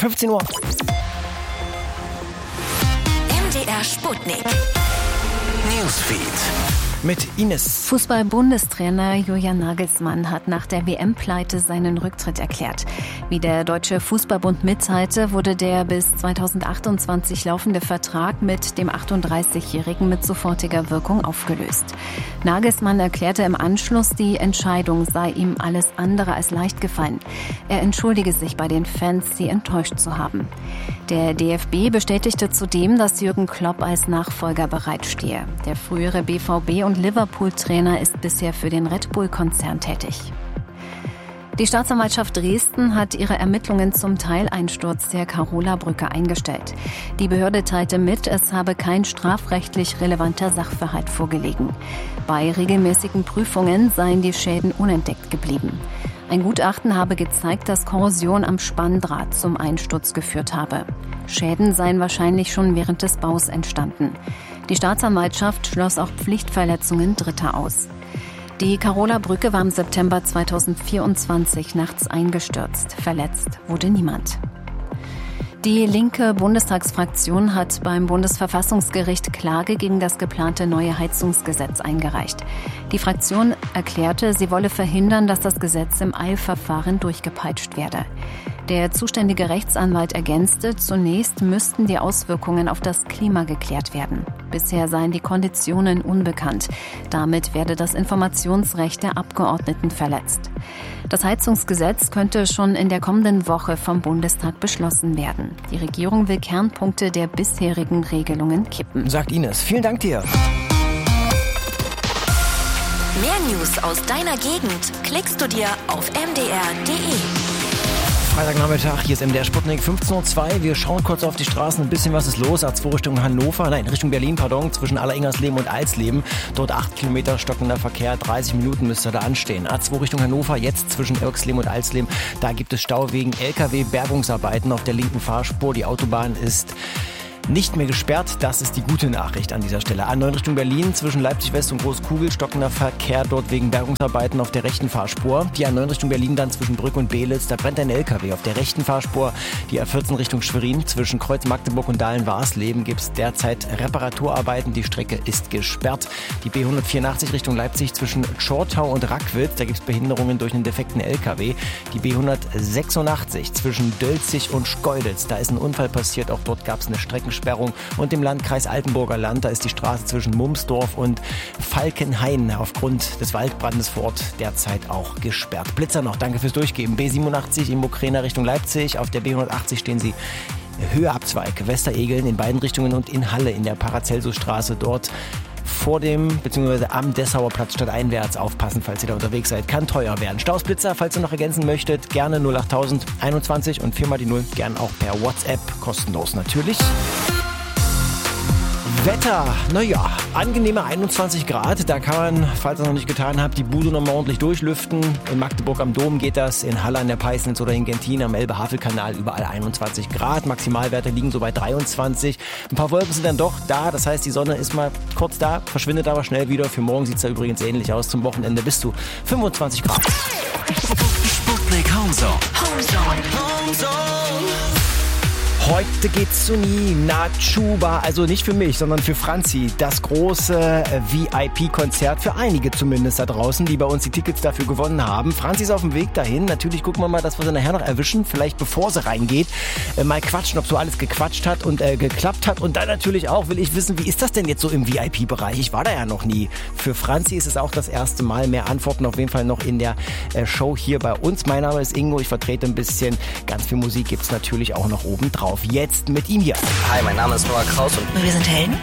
15 Uhr. MDR Sputnik. Newsfeed. Mit Ines. Fußball-Bundestrainer Julian Nagelsmann hat nach der WM-Pleite seinen Rücktritt erklärt. Wie der Deutsche Fußballbund mitteilte, wurde der bis 2028 laufende Vertrag mit dem 38-Jährigen mit sofortiger Wirkung aufgelöst. Nagelsmann erklärte im Anschluss, die Entscheidung sei ihm alles andere als leicht gefallen. Er entschuldige sich bei den Fans, sie enttäuscht zu haben. Der DFB bestätigte zudem, dass Jürgen Klopp als Nachfolger bereitstehe. Der frühere BVB- und Liverpool-Trainer ist bisher für den Red Bull-Konzern tätig. Die Staatsanwaltschaft Dresden hat ihre Ermittlungen zum Teileinsturz der Carola-Brücke eingestellt. Die Behörde teilte mit, es habe kein strafrechtlich relevanter Sachverhalt vorgelegen. Bei regelmäßigen Prüfungen seien die Schäden unentdeckt geblieben. Ein Gutachten habe gezeigt, dass Korrosion am Spanndraht zum Einsturz geführt habe. Schäden seien wahrscheinlich schon während des Baus entstanden. Die Staatsanwaltschaft schloss auch Pflichtverletzungen Dritter aus. Die Carola-Brücke war im September 2024 nachts eingestürzt. Verletzt wurde niemand. Die linke Bundestagsfraktion hat beim Bundesverfassungsgericht Klage gegen das geplante neue Heizungsgesetz eingereicht. Die Fraktion erklärte, sie wolle verhindern, dass das Gesetz im Eilverfahren durchgepeitscht werde. Der zuständige Rechtsanwalt ergänzte, zunächst müssten die Auswirkungen auf das Klima geklärt werden. Bisher seien die Konditionen unbekannt. Damit werde das Informationsrecht der Abgeordneten verletzt. Das Heizungsgesetz könnte schon in der kommenden Woche vom Bundestag beschlossen werden. Die Regierung will Kernpunkte der bisherigen Regelungen kippen. Sagt Ines. Vielen Dank dir. Mehr News aus deiner Gegend klickst du dir auf mdr.de. Freitagnachmittag, hier ist MDR Sputnik, 15.02 Uhr. Wir schauen kurz auf die Straßen, ein bisschen was ist los. A2 Richtung Hannover, Richtung Berlin, zwischen Alleringhersleben und Alsleben. Dort 8 Kilometer stockender Verkehr, 30 Minuten müsste da anstehen. A2 Richtung Hannover, jetzt zwischen Irxleben und Alsleben. Da gibt es Stau wegen LKW-Bergungsarbeiten auf der linken Fahrspur. Die Autobahn ist nicht mehr gesperrt, das ist die gute Nachricht an dieser Stelle. A9 Richtung Berlin, zwischen Leipzig West und Großkugel, stockender Verkehr dort wegen Bergungsarbeiten auf der rechten Fahrspur. Die A9 Richtung Berlin dann zwischen Brück und Beelitz, da brennt ein LKW auf der rechten Fahrspur. Die A14 Richtung Schwerin, zwischen Kreuz Magdeburg und Dahlen-Warsleben gibt es derzeit Reparaturarbeiten, die Strecke ist gesperrt. Die B184 Richtung Leipzig zwischen Tschortau und Rackwitz, da gibt es Behinderungen durch einen defekten LKW. Die B186 zwischen Dölzig und Schkeuditz, da ist ein Unfall passiert, auch dort gab es eine Streckensperrung. Und im Landkreis Altenburger Land, da ist die Straße zwischen Mumsdorf und Falkenhain aufgrund des Waldbrandes vor Ort derzeit auch gesperrt. Blitzer noch, danke fürs Durchgeben. B87 in Mokräna Richtung Leipzig, auf der B180 stehen Sie Höheabzweig, Westeregeln in beiden Richtungen und in Halle in der Paracelsusstraße dort vor dem bzw. am Dessauer Platz stadteinwärts aufpassen, falls ihr da unterwegs seid. Kann teuer werden. Stausblitzer, falls ihr noch ergänzen möchtet, gerne 08000 21 und 4 mal die 0, gern auch per WhatsApp, kostenlos natürlich. Wetter, angenehme 21 Grad, da kann man, falls ihr es noch nicht getan habt, die Bude nochmal ordentlich durchlüften. In Magdeburg am Dom geht das, in Halle an der Peisnitz oder in Gentin am Elbe-Havel-Kanal überall 21 Grad. Maximalwerte liegen so bei 23. Ein paar Wolken sind dann doch da, das heißt, die Sonne ist mal kurz da, verschwindet aber schnell wieder. Für morgen sieht es da übrigens ähnlich aus, zum Wochenende bis zu 25 Grad. Sputnik Homezone. Heute geht's zu Nina Chuba, also nicht für mich, sondern für Franzi. Das große VIP-Konzert, für einige zumindest da draußen, die bei uns die Tickets dafür gewonnen haben. Franzi ist auf dem Weg dahin. Natürlich gucken wir mal, dass wir sie nachher noch erwischen, vielleicht bevor sie reingeht. Mal quatschen, ob so alles gequatscht hat und geklappt hat. Und dann natürlich auch will ich wissen, wie ist das denn jetzt so im VIP-Bereich? Ich war da ja noch nie. Für Franzi ist es auch das erste Mal. Mehr Antworten auf jeden Fall noch in der Show hier bei uns. Mein Name ist Ingo, ich vertrete ein bisschen. Ganz viel Musik gibt's natürlich auch noch oben drauf. Jetzt mit ihm hier. Hi, mein Name ist Noah Kraus und wir sind Helden